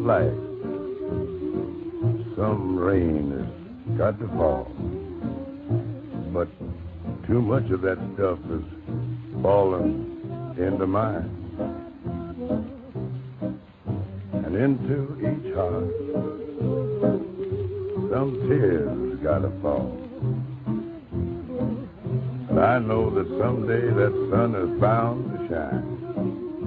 light. Some rain has got to fall. But too much of that stuff has fallen into mine. And into each heart, some tears got to fall. And I know that someday that sun is bound to shine.